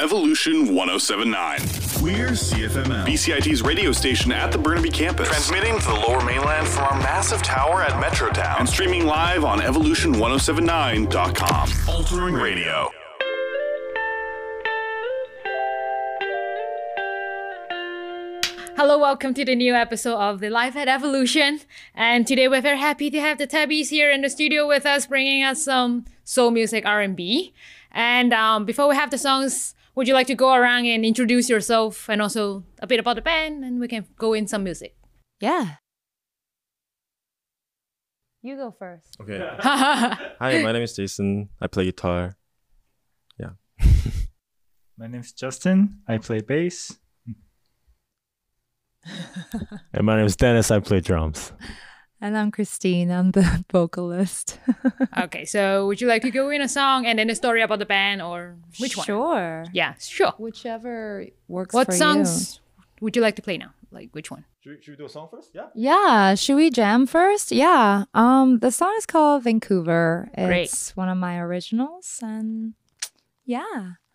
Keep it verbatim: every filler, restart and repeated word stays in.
Evolution one oh seven point nine. We're C F M L, B C I T's radio station at the Burnaby campus. Transmitting to the Lower Mainland from our massive tower at Metrotown. And streaming live on evolution ten seventy-nine dot com. Altering Radio. Hello, welcome to the new episode of the Life at Evolution. And today we're very happy to have the Tabbies here in the studio with us, bringing us some soul music, R and B. And um, before we have the songs, would you like to go around and introduce yourself and also a bit about the band, and we can go in some music? Yeah. You go first. Okay. Hi, my name is Jason. I play guitar. Yeah. My name is Justin. I play bass. And my name is Dennis. I play drums. And I'm Christine. I'm the vocalist. Okay, so would you like to go in a song and then a story about the band, or which one? Sure. Yeah, sure. Whichever works What for songs would you like to play now? Like which one? Should we, should we do a song first? Yeah. you. Yeah. Should we jam first? Yeah. Um, the song is called Vancouver. Great. It's one of my originals, and yeah.